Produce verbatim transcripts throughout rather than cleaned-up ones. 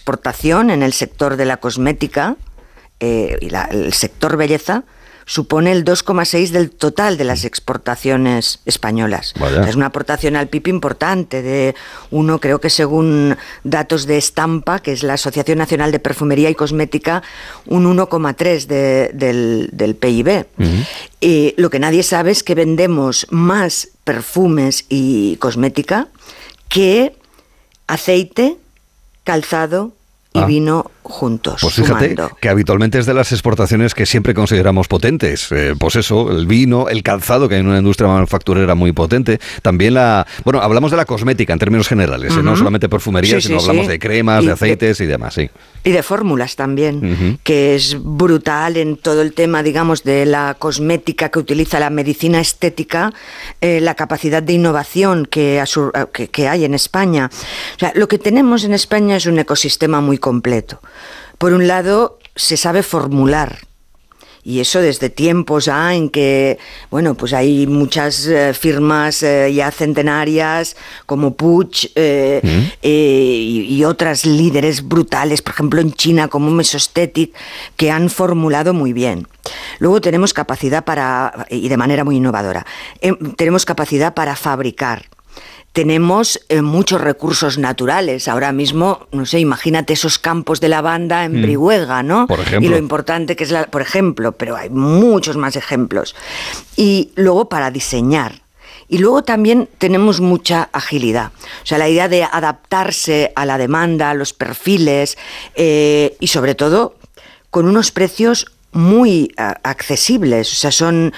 exportación en el sector de la cosmética eh, y la, el sector belleza supone el dos coma seis del total de las exportaciones españolas. O sea, es una aportación al P I B importante, de uno, creo que según datos de Estampa, que es la Asociación Nacional de Perfumería y Cosmética, un uno coma tres de, del, del P I B. Uh-huh. Eh, lo que nadie sabe es que vendemos más perfumes y cosmética que aceite, calzado y ah. vino juntos. Pues fíjate sumando. que habitualmente es de las exportaciones que siempre consideramos potentes. Eh, pues eso, el vino, el calzado, que hay una industria manufacturera muy potente. También la... Bueno, hablamos de la cosmética en términos generales, uh-huh. ¿eh? No solamente perfumería, sí, sino sí, hablamos sí. de cremas, y de aceites de, y demás, sí. Y de fórmulas también, uh-huh. que es brutal en todo el tema, digamos, de la cosmética que utiliza la medicina estética, eh, la capacidad de innovación que, asur- que, que hay en España. O sea, lo que tenemos en España es un ecosistema muy completo. Por un lado, se sabe formular, y eso desde tiempos ¿ah? en que, bueno, pues hay muchas eh, firmas eh, ya centenarias como Puig eh, ¿Mm? eh, y, y otras líderes brutales, por ejemplo en China como Mesostetic, que han formulado muy bien. Luego tenemos capacidad para, y de manera muy innovadora, eh, tenemos capacidad para fabricar. Tenemos eh, muchos recursos naturales. Ahora mismo, no sé, imagínate esos campos de lavanda en mm. Brihuega, ¿no? Por ejemplo. Y lo importante que es, la, por ejemplo, pero hay muchos más ejemplos. Y luego para diseñar. Y luego también tenemos mucha agilidad. O sea, la idea de adaptarse a la demanda, a los perfiles, eh, y sobre todo con unos precios muy uh, accesibles. O sea, son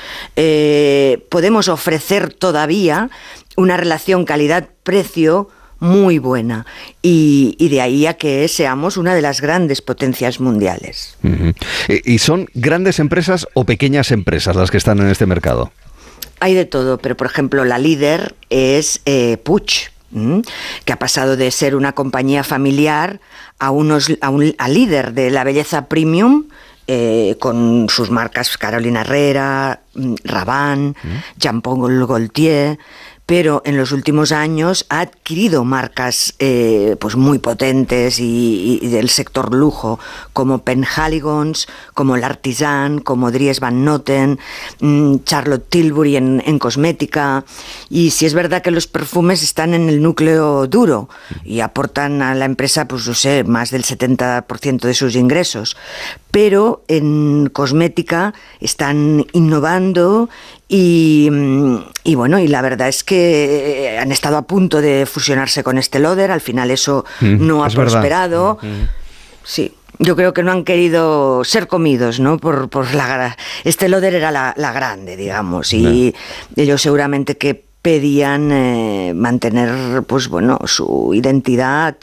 eh, podemos ofrecer todavía una relación calidad-precio muy buena y, y de ahí a que seamos una de las grandes potencias mundiales. Uh-huh. ¿Y son grandes empresas o pequeñas empresas las que están en este mercado? Hay de todo, pero por ejemplo la líder es eh, Puig, ¿m? que ha pasado de ser una compañía familiar a, unos, a un a líder de la belleza premium, Eh, con sus marcas Carolina Herrera, Rabanne, ¿Mm? Jean Paul Gaultier, pero en los últimos años ha adquirido marcas eh, pues muy potentes y, y del sector lujo, como Penhaligon's, como L'Artisan, como Dries Van Noten, mmm, Charlotte Tilbury en, en cosmética. Y sí es verdad que los perfumes están en el núcleo duro y aportan a la empresa, pues no sé, más del setenta por ciento de sus ingresos. Pero en cosmética están innovando y, y bueno, y la verdad es que han estado a punto de fusionarse con Estée Lauder, al final eso mm, no ha prosperado. Mm. Sí, yo creo que no han querido ser comidos, ¿no? Por, por la Estée Lauder era la, la grande, digamos, y no. ellos seguramente que pedían eh, mantener, pues bueno, su identidad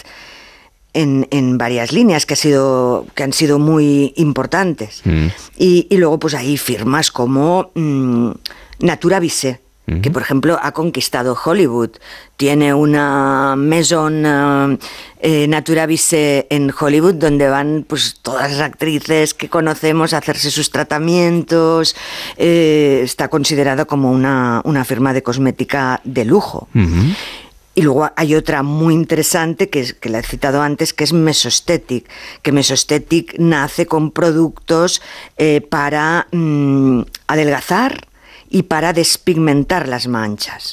En, en varias líneas que, ha sido, que han sido muy importantes. Mm. Y, y luego pues hay firmas como mmm, Natura Vissé, mm. que por ejemplo ha conquistado Hollywood. Tiene una maison uh, eh, Natura Vissé en Hollywood donde van pues todas las actrices que conocemos a hacerse sus tratamientos. Eh, está considerado como una, una firma de cosmética de lujo. Mm-hmm. Y luego hay otra muy interesante, que, es, que la he citado antes, que es Mesostetic, que Mesostetic nace con productos eh, para mmm, adelgazar y para despigmentar las manchas.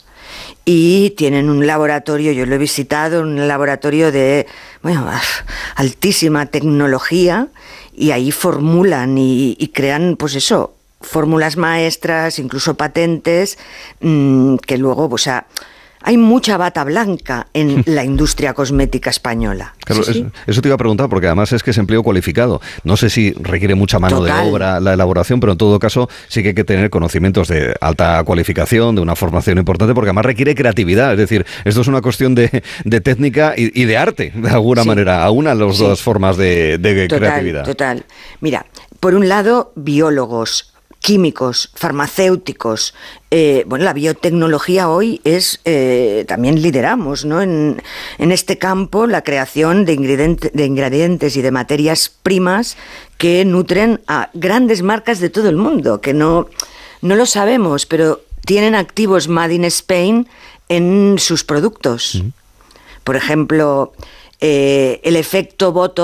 Y tienen un laboratorio, yo lo he visitado, un laboratorio de bueno, altísima tecnología, y ahí formulan y, y crean, pues eso, fórmulas maestras, incluso patentes, mmm, que luego, o sea... Hay mucha bata blanca en la industria cosmética española. Claro, ¿Sí, es, sí? Eso te iba a preguntar, porque además es que es empleo cualificado. No sé si requiere mucha mano Total. de obra la elaboración, pero en todo caso sí que hay que tener conocimientos de alta cualificación, de una formación importante, porque además requiere creatividad. Es decir, esto es una cuestión de, de técnica y, y de arte, de alguna sí. manera. Aúna las sí. dos formas de, de total, creatividad. Total. Mira, por un lado, biólogos, químicos, farmacéuticos. Eh, bueno, la biotecnología hoy es, eh, también lideramos, ¿no? En, en este campo, la creación de, ingrediente, de ingredientes y de materias primas que nutren a grandes marcas de todo el mundo, que no, no lo sabemos, pero tienen activos Made in Spain en sus productos. Mm. Por ejemplo, eh, el efecto Botox